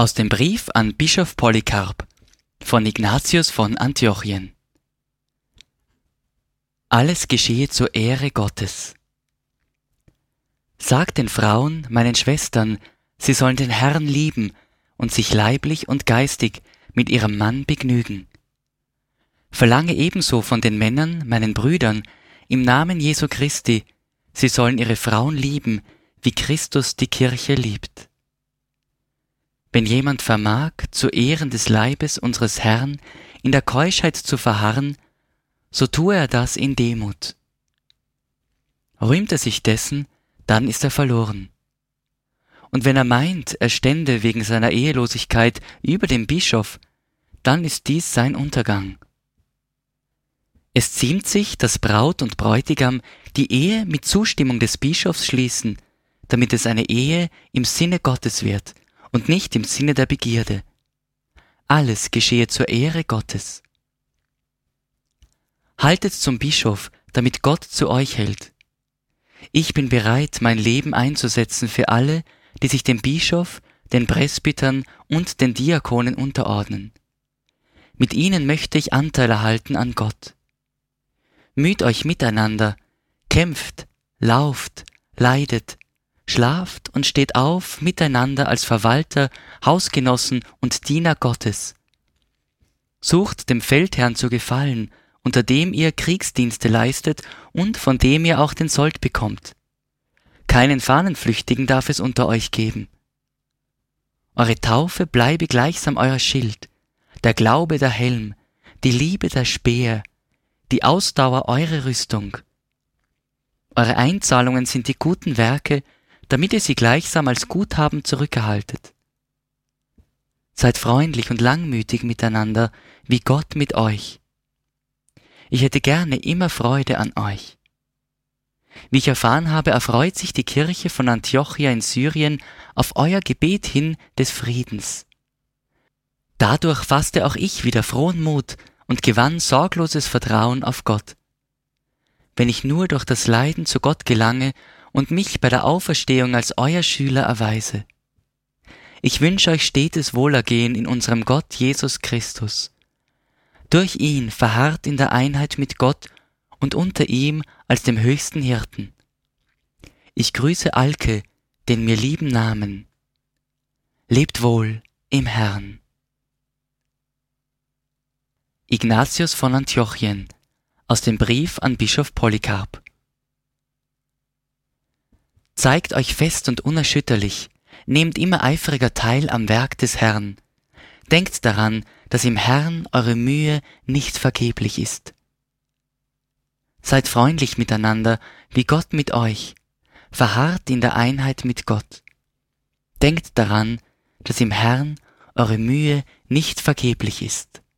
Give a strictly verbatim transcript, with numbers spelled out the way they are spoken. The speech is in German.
Aus dem Brief an Bischof Polycarp von Ignatius von Antiochien. Alles geschehe zur Ehre Gottes. Sagt den Frauen, meinen Schwestern, sie sollen den Herrn lieben und sich leiblich und geistig mit ihrem Mann begnügen. Verlange ebenso von den Männern, meinen Brüdern, im Namen Jesu Christi, sie sollen ihre Frauen lieben, wie Christus die Kirche liebt. Wenn jemand vermag, zu Ehren des Leibes unseres Herrn in der Keuschheit zu verharren, so tue er das in Demut. Rühmt er sich dessen, dann ist er verloren. Und wenn er meint, er stände wegen seiner Ehelosigkeit über dem Bischof, dann ist dies sein Untergang. Es ziemt sich, dass Braut und Bräutigam die Ehe mit Zustimmung des Bischofs schließen, damit es eine Ehe im Sinne Gottes wird und nicht im Sinne der Begierde. Alles geschehe zur Ehre Gottes. Haltet zum Bischof, damit Gott zu euch hält. Ich bin bereit, mein Leben einzusetzen für alle, die sich dem Bischof, den Presbytern und den Diakonen unterordnen. Mit ihnen möchte ich Anteil erhalten an Gott. Müht euch miteinander, kämpft, lauft, leidet, schlaft und steht auf miteinander als Verwalter, Hausgenossen und Diener Gottes. Sucht dem Feldherrn zu gefallen, unter dem ihr Kriegsdienste leistet und von dem ihr auch den Sold bekommt. Keinen Fahnenflüchtigen darf es unter euch geben. Eure Taufe bleibe gleichsam euer Schild, der Glaube der Helm, die Liebe der Speer, die Ausdauer eure Rüstung. Eure Einzahlungen sind die guten Werke, damit ihr sie gleichsam als Guthaben zurückerhaltet. Seid freundlich und langmütig miteinander, wie Gott mit euch. Ich hätte gerne immer Freude an euch. Wie ich erfahren habe, erfreut sich die Kirche von Antiochia in Syrien auf euer Gebet hin des Friedens. Dadurch fasste auch ich wieder frohen Mut und gewann sorgloses Vertrauen auf Gott. Wenn ich nur durch das Leiden zu Gott gelange und mich bei der Auferstehung als euer Schüler erweise. Ich wünsche euch stetes Wohlergehen in unserem Gott Jesus Christus. Durch ihn verharrt in der Einheit mit Gott und unter ihm als dem höchsten Hirten. Ich grüße Alke, den mir lieben Namen. Lebt wohl im Herrn. Ignatius von Antiochien aus dem Brief an Bischof Polycarp. Zeigt euch fest und unerschütterlich, nehmt immer eifriger teil am Werk des Herrn. Denkt daran, dass im Herrn eure Mühe nicht vergeblich ist. Seid freundlich miteinander, wie Gott mit euch, verharrt in der Einheit mit Gott. Denkt daran, dass im Herrn eure Mühe nicht vergeblich ist.